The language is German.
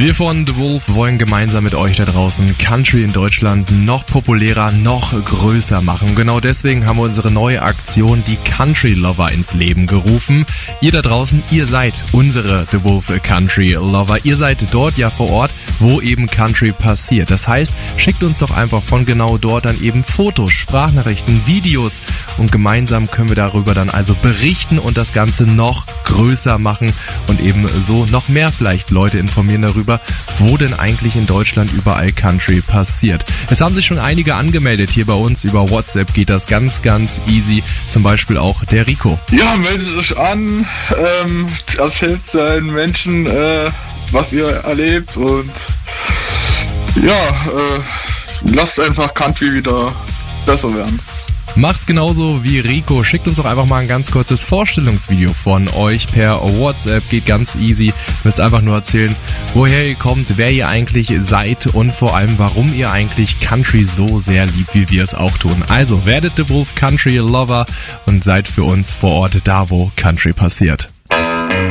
Wir von The Wolf wollen gemeinsam mit euch da draußen Country in Deutschland noch populärer, noch größer machen. Genau deswegen haben wir unsere neue Aktion, die Country Lover, ins Leben gerufen. Ihr da draußen, ihr seid unsere The Wolf Country Lover. Ihr seid dort ja vor Ort, wo eben Country passiert. Das heißt, schickt uns doch einfach von genau dort dann eben Fotos, Sprachnachrichten, Videos und gemeinsam können wir darüber dann also berichten und das Ganze noch größer machen und eben so noch mehr vielleicht Leute informieren darüber, wo denn eigentlich in Deutschland überall Country passiert. Es haben sich schon einige angemeldet hier bei uns. Über WhatsApp geht das ganz, ganz easy. Zum Beispiel auch der Rico. Ja, meldet euch an, erzählt seinen Menschen, was ihr erlebt und lasst einfach Country wieder besser werden. Macht's genauso wie Rico. Schickt uns doch einfach mal ein ganz kurzes Vorstellungsvideo von euch per WhatsApp. Geht ganz easy. Müsst einfach nur erzählen, woher ihr kommt, wer ihr eigentlich seid und vor allem, warum ihr eigentlich Country so sehr liebt, wie wir es auch tun. Also werdet The Wolf Country Lover und seid für uns vor Ort da, wo Country passiert.